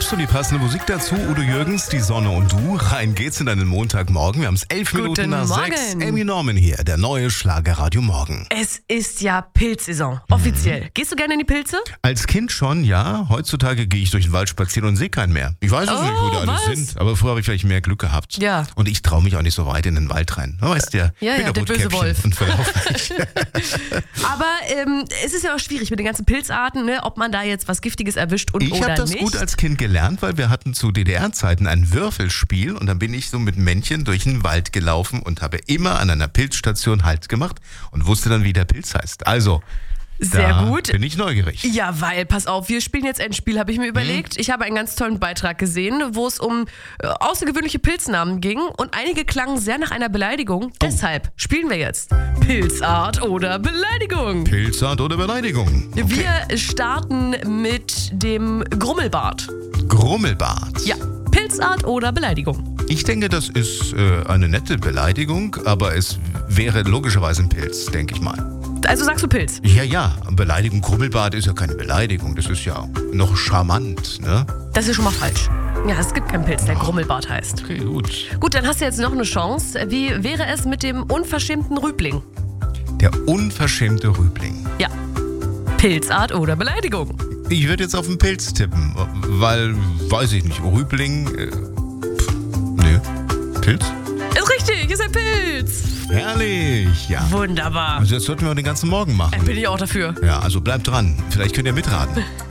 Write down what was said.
Tipps und die passende Musik dazu. Udo Jürgens, Die Sonne und du. Rein geht's in einen Montagmorgen. Wir haben es 11 Minuten nach 6. Amy Norman hier, der neue Schlagerradio Morgen. Es ist ja Pilzsaison, offiziell. Gehst du gerne in die Pilze? Als Kind schon, ja. Heutzutage gehe ich durch den Wald spazieren und sehe keinen mehr. Ich weiß es nicht, wo die alle sind, aber früher habe ich vielleicht mehr Glück gehabt. Ja. Und ich traue mich auch nicht so weit in den Wald rein. Du weißt ja, der böse Wolf. Und verlauf mich. Aber es ist ja auch schwierig mit den ganzen Pilzarten, ne, ob man da jetzt was Giftiges erwischt und Ich oder habe das nicht. gut als Kind gelernt, weil wir hatten zu DDR-Zeiten ein Würfelspiel und dann bin ich so mit Männchen durch den Wald gelaufen und habe immer an einer Pilzstation Halt gemacht und wusste dann, wie der Pilz heißt. Also, Sehr da gut. bin ich neugierig. Ja, weil, pass auf, wir spielen jetzt ein Spiel, habe ich mir überlegt. Ich habe einen ganz tollen Beitrag gesehen, wo es um außergewöhnliche Pilznamen ging und einige klangen sehr nach einer Beleidigung. Deshalb spielen wir jetzt Pilzart oder Beleidigung. Pilzart oder Beleidigung? Okay. Wir starten mit dem Grummelbart. Grummelbart. Ja, Pilzart oder Beleidigung. Ich denke, das ist eine nette Beleidigung, aber es wäre logischerweise ein Pilz, denke ich mal. Also sagst du Pilz? Ja, Beleidigung, Grummelbart ist ja keine Beleidigung, das ist ja noch charmant, ne? Das ist schon mal falsch. Ja, es gibt keinen Pilz, der Grummelbart heißt. Okay, gut. Gut, dann hast du jetzt noch eine Chance. Wie wäre es mit dem unverschämten Rübling? Der unverschämte Rübling. Ja, Pilzart oder Beleidigung? Ich würde jetzt auf den Pilz tippen, weil, weiß ich nicht, Rübling, nö, Pilz? Ist richtig, ist ein Pilz. Herrlich, ja. Wunderbar. Also das sollten wir den ganzen Morgen machen. Bin ich auch dafür. Ja, also bleibt dran, vielleicht könnt ihr mitraten.